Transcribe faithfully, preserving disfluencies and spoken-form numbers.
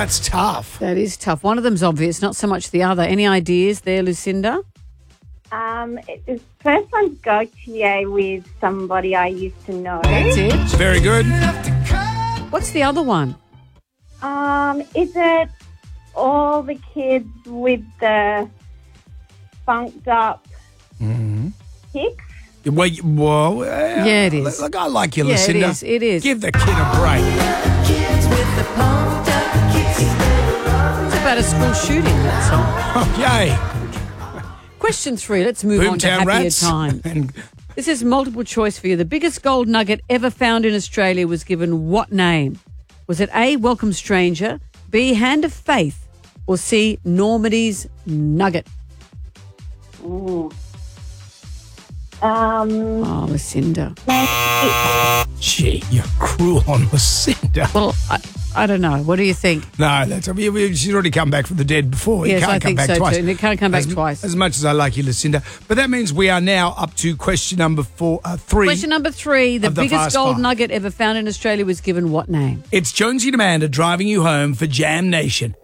That's tough. That is tough. One of them's obvious, not so much the other. Any ideas there, Lucinda? Um, it, the first one's Gautier with somebody I used to know. That's it. Very good. What's the other one? Um, is it all the kids with the funked up Mm-hmm. kicks? Well, you- well, uh, Yeah, it is. Look, I like you, Yeah, it Lucinda. is, it is. Give the kid a break. It's about a school shooting, that song. Oh, yay. Question three. Let's move on to Boomtown happier Rats. times. And This is multiple choice for you. The biggest gold nugget ever found in Australia was given what name? Was it A, Welcome Stranger, B, Hand of Faith, or C, Normandy's Nugget? Ooh. Um, Oh, Lucinda. gee, you're cruel on Lucinda. Well, I, I don't know. What do you think? No, that's I mean, she's already come back from the dead before. You Yes, can't I come think back so twice. too. And it can't come back as, twice. As much as I like you, Lucinda. But that means we are now up to question number four, uh, three. Question number three. The of the biggest Fast gold Five. nugget ever found in Australia was given what name? It's Jonesy and Amanda driving you home for Jam Nation.